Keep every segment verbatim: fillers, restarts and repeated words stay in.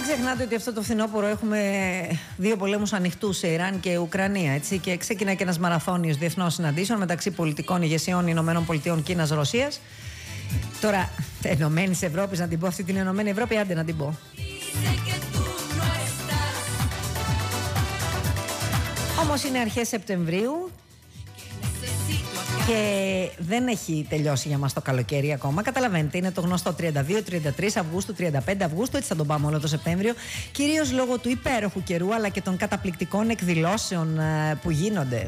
Μην ξεχνάτε ότι αυτό το φθινόπωρο έχουμε δύο πολέμους ανοιχτούς σε Ιράν και Ουκρανία. Έτσι, και ξεκινάει και ένας μαραθώνιος διεθνών συναντήσεων μεταξύ πολιτικών ηγεσιών Ηνωμένων Πολιτειών, Κίνας, Ρωσίας. Τώρα, Ενωμένης Ευρώπης, να την πω αυτή την Ενωμένη Ευρώπη, άντε να την πω. Όμως είναι αρχές Σεπτεμβρίου και δεν έχει τελειώσει για μας το καλοκαίρι ακόμα. Καταλαβαίνετε, είναι το γνωστό τριάντα δύο τριάντα τρεις Αυγούστου, τριάντα πέντε Αυγούστου, έτσι θα τον πάμε όλο το Σεπτέμβριο. Κυρίως λόγω του υπέροχου καιρού αλλά και των καταπληκτικών εκδηλώσεων που γίνονται.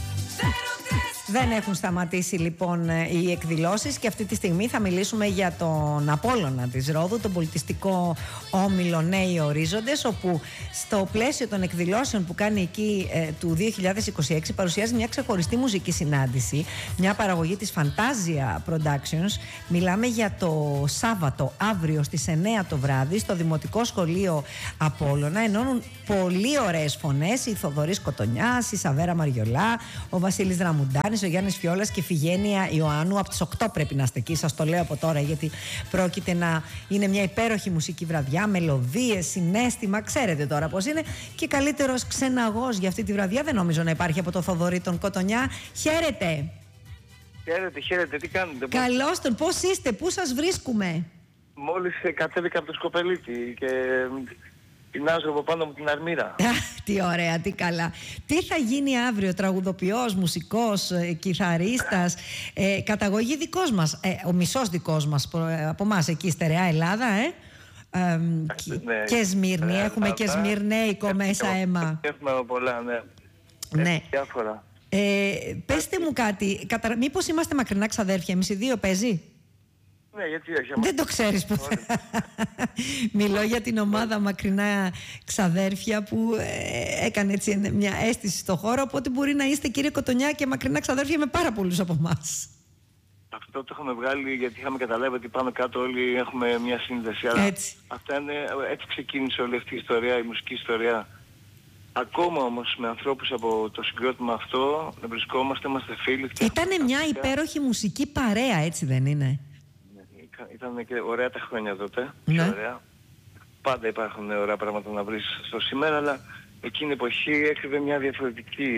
Δεν έχουν σταματήσει λοιπόν οι εκδηλώσεις και αυτή τη στιγμή θα μιλήσουμε για τον Απόλλωνα της Ρόδου, τον πολιτιστικό όμιλο Νέοι Ορίζοντες, όπου στο πλαίσιο των εκδηλώσεων που κάνει εκεί ε, του δύο χιλιάδες είκοσι έξι παρουσιάζει μια ξεχωριστή μουσική συνάντηση, μια παραγωγή της Fantasia Productions. Μιλάμε για το Σάββατο, αύριο στις εννιά το βράδυ, στο Δημοτικό Σχολείο Απόλλωνα. Ενώνουν πολύ ωραίες φωνές, η Θοδωρής Κοτονιάς, η Σαβέρα Μαριολά, ο Βασίλης Δραμουντάνης, ο Γιάννης Φιόλας και η Φιγένεια Ιωάννου. Από τις οκτώ πρέπει να είστε εκεί, σας το λέω από τώρα, γιατί πρόκειται να είναι μια υπέροχη μουσική βραδιά, μελωδίες, συναίσθημα, ξέρετε τώρα πώς είναι. Και καλύτερος ξεναγός για αυτή τη βραδιά δεν νομίζω να υπάρχει από το Θοδωρή τον Κοτονιά. Χαίρετε! Χαίρετε, χαίρετε, τι κάνετε? Καλώς τον, πώς είστε, πού σας βρίσκουμε? Μόλις κατέβηκα από το Σκοπελίτη και πεινάζω από πάνω από την αρμύρα. Τι ωραία, τι καλά. Τι θα γίνει αύριο? Τραγουδοποιός, μουσικός, ε, κιθαρίστας, ε, καταγωγή δικός μας, ε, ο μισός δικός μας ε, από εμάς εκεί στερεά Ελλάδα, ε. Ε, ναι, και Σμύρνη, ναι, έχουμε ναι, και σμυρνέικο μέσα αίμα. Έχουμε πολλά, ναι. Ναι. Έχει διάφορα. Ε, πέστε μου κάτι, κατα... μήπως είμαστε μακρινά ξαδέρφια, εμείς οι δύο, παίζει? Ναι, γιατί όχι. Δεν το ξέρεις ποτέ. Μιλώ για την ομάδα Μακρινά Ξαδέρφια που ε, έκανε έτσι μια αίσθηση στο χώρο, οπότε μπορεί να είστε, κύριε Κοτονιά, και μακρινά ξαδέρφια με πάρα πολλούς από εμάς. Αυτό το είχαμε βγάλει γιατί είχαμε καταλάβει ότι πάνω κάτω όλοι έχουμε μια σύνδεση. Αλλά έτσι. Αυτά είναι, έτσι ξεκίνησε όλη αυτή η ιστορία, η μουσική ιστορία. Ακόμα όμως με ανθρώπους από το συγκρότημα αυτό να βρισκόμαστε, είμαστε φίλοι. Ήτανε μια υπέροχη μουσική παρέα, έτσι δεν είναι? Ήταν και ωραία τα χρόνια τότε, ναι. Πιο ωραία. Πάντα υπάρχουν ωραία πράγματα να βρεις στο σήμερα, αλλά εκείνη την εποχή έκρυβε μια διαφορετική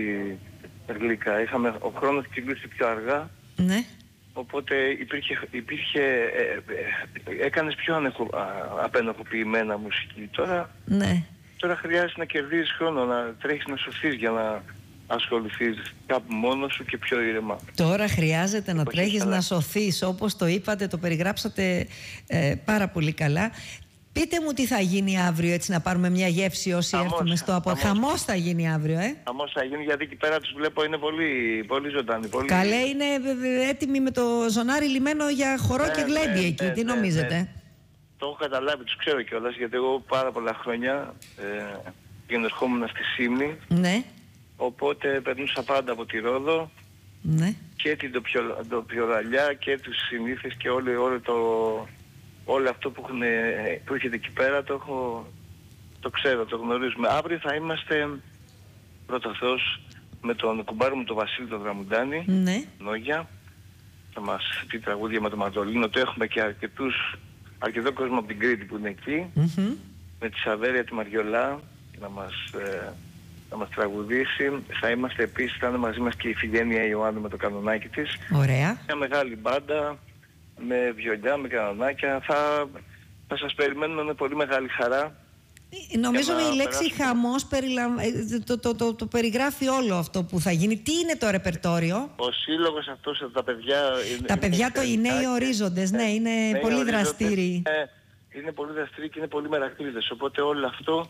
γλύκα. Είχαμε, ο χρόνος κυλούσε πιο αργά, ναι. Οπότε υπήρχε, υπήρχε ε, ε, έκανες πιο ανεχο, α, απενοχοποιημένα μουσική. Τώρα, ναι. τώρα χρειάζεται να κερδίζεις χρόνο, να τρέχεις να σωθείς για να ασχοληθείς κάπου μόνος σου και πιο ήρεμα. Τώρα χρειάζεται να τρέχεις να σωθείς, όπως το είπατε, το περιγράψατε ε, πάρα πολύ καλά. Πείτε μου τι θα γίνει αύριο, έτσι να πάρουμε μια γεύση όσοι χαμός, έρθουμε στο από... Χαμός. Χαμός θα γίνει αύριο, ε? Χαμός θα γίνει, γιατί εκεί πέρα τους βλέπω είναι πολύ, πολύ ζωντανοί. Πολύ... Καλέ, είναι έτοιμοι με το ζωνάρι λιμένο για χορό ναι, και γλέντι ναι, εκεί, ναι, τι ναι, νομίζετε? Ναι. Το έχω καταλάβει, τους ξέρω κιόλας, γιατί εγώ πάρα πολλά χρόνια ε, γενερχόμουν στη Σύμνη. Ναι. Οπότε περνούσα πάντα από τη Ρόδο, ναι. Και την τοπιοραλιά και τους συνήθες και όλο, όλο, το, όλο αυτό που, έχουν, που έχετε εκεί πέρα το, έχω, το ξέρω, το γνωρίζουμε. Αύριο θα είμαστε πρώτα Θεός με τον κουμπάρο μου τον Βασίλη τον Δραμουντάνη, ναι. Νόγια. Θα μας πει τραγούδια με τον Μαντολίνο, το έχουμε και αρκετούς, αρκετό κόσμο από την Κρήτη που είναι εκεί, mm-hmm. με τη Σαβέρια τη Μαριολά να μας... Ε, να μας τραγουδήσει. Θα είμαστε επίσης, θα είναι μαζί μας και η Φιγένεια Ιωάννου με το κανονάκι της. Ωραία. Μια μεγάλη μπάντα με βιολιά, με κανονάκια. Θα, θα σας περιμένουμε με πολύ μεγάλη χαρά. Νομίζω η λέξη χαμός περιλαμ... το, το, το, το περιγράφει όλο αυτό που θα γίνει. Τι είναι το ρεπερτόριο? Ο σύλλογος αυτός, τα παιδιά... Είναι, τα παιδιά, είναι το, οι Νέοι Ορίζοντες, ναι, είναι νέοι πολύ δραστήριοι. Είναι, είναι πολύ δραστήριοι και είναι πολύ μερακλείδες. Οπότε όλο αυτό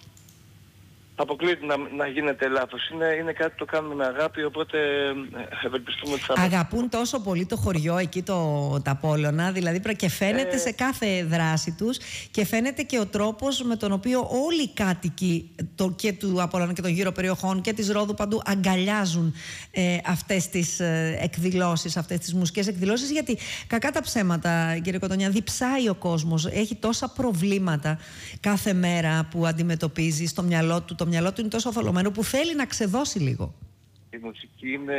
αποκλείεται να, να γίνεται λάθος. Είναι, είναι κάτι που το κάνουμε με αγάπη, οπότε ευελπιστούμε ότι θα... Αγαπούν τόσο πολύ το χωριό εκεί, το, τα Απόλλωνα, δηλαδή και φαίνεται ε... σε κάθε δράση τους και φαίνεται και ο τρόπος με τον οποίο όλοι οι κάτοικοι το, και του Απόλλωνα και των γύρω περιοχών και της Ρόδου παντού αγκαλιάζουν ε, αυτές τις ε, εκδηλώσεις, αυτές τις μουσικές εκδηλώσεις, γιατί κακά τα ψέματα, κύριε Κοτονιά, διψάει ο κόσμος, έχει τόσα προβλήματα κάθε μέρα που αντιμετωπίζει στο μυαλό του. Το μυαλό του είναι τόσο θολωμένο που θέλει να ξεδώσει λίγο. Η μουσική είναι,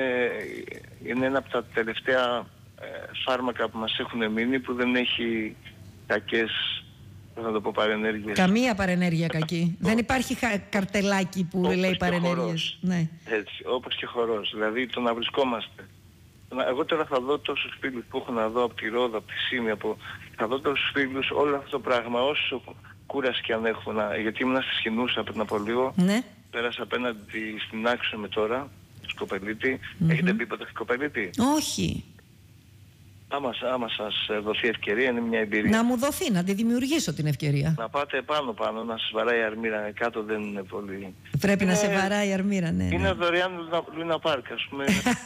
είναι ένα από τα τελευταία ε, φάρμακα που μας έχουν μείνει, που δεν έχει κακές θα το πω, παρενέργειες. Καμία παρενέργεια κακή. Δεν υπάρχει χα... καρτελάκι που όπως λέει παρενέργειες. Ναι. Έτσι, όπως και χορός. Δηλαδή το να βρισκόμαστε. Εγώ τώρα θα δω τόσους φίλους που έχω να δω από τη Ρόδο, από τη Σύμη, από... θα δω τόσους φίλους, όλο αυτό το πράγμα, όσο κούραση και αν έχω, να... γιατί ήμουν στη Σχοινούσα πριν από λίγο, Ναι. πέρασα απέναντι στην Άξο με τώρα, Σκοπελίτη. Mm-hmm. Έχετε μπει ποτέ Σκοπελίτη? Όχι. Άμα, άμα σας δοθεί ευκαιρία, είναι μια εμπειρία. Να μου δοθεί, να τη δημιουργήσω την ευκαιρία. Να πάτε πάνω πάνω, να σας βαράει η αρμύρα, κάτω δεν είναι πολύ... Πρέπει είναι... να σε βαράει η αρμύρα, ναι. Είναι ναι. δωρεάν Λούνα Πάρκ, ας πούμε.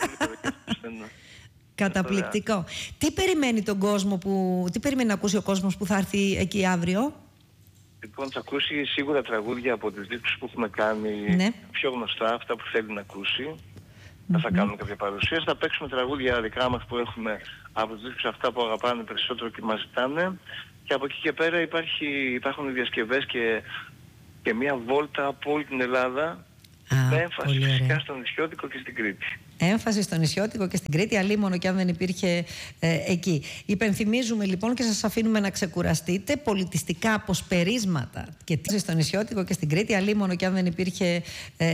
Καταπληκτικό. Τι περιμένει τον κόσμο που... Τι περιμένει να ακούσει ο κόσμος που θα έρθει εκεί αύριο? Λοιπόν, θα ακούσει σίγουρα τραγούδια από τις δίσκους που έχουμε κάνει, ναι. πιο γνωστά, αυτά που θέλει να ακούσει. Mm-hmm. Θα κάνουμε κάποια παρουσίαση, θα παίξουμε τραγούδια δικά μας που έχουμε από τις δίσκους αυτά που αγαπάνε περισσότερο και μας ζητάνε. Και από εκεί και πέρα υπάρχει, υπάρχουν διασκευές και, και μια βόλτα από όλη την Ελλάδα. Α, με έμφαση φυσικά στο Νησιώτικο και στην Κρήτη. Έμφαση στο Νησιώτικο και στην Κρήτη, αλίμονο και αν δεν υπήρχε ε, εκεί. Υπενθυμίζουμε λοιπόν και σας αφήνουμε να ξεκουραστείτε πολιτιστικά αποσπερίσματα και στο Νησιώτικο και στην Κρήτη, αλίμονο και αν δεν υπήρχε ε,